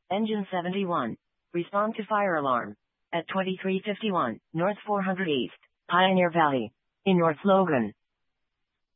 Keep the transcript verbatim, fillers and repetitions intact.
Engine seventy-one. Respond to fire alarm. At twenty-three fifty-one, North four hundred East, Pioneer Valley. In North Logan.